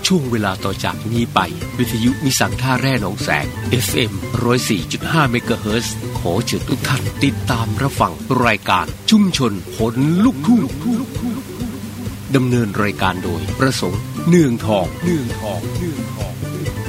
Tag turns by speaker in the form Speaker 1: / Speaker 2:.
Speaker 1: ช่วงเวลาต่อจากนี้ไปวิทยุนิสังท่าแร่หนองแสง FM 104.5 เมกะเฮิรตซ์ขอเชิญทุกท่านติดตามรับฟังรายการชุมชนขนลุกทุ่งดำเนินรายการโดยประสงค์เนืองทอง